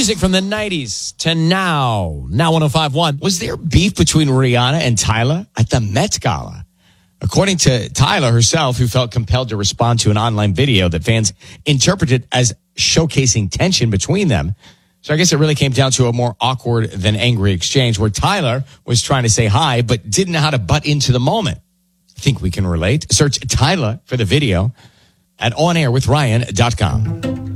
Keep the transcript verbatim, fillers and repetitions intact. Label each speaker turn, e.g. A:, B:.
A: music from the nineties to now. Now one oh five point one. Was there beef between Rihanna and Tyler at the Met Gala? According to Tyler herself, who felt compelled to respond to an online video that fans interpreted as showcasing tension between them. So I guess it really came down to a more awkward than angry exchange where Tyler was trying to say hi, but didn't know how to butt into the moment. I think we can relate. Search Tyler for the video at on air with ryan dot com.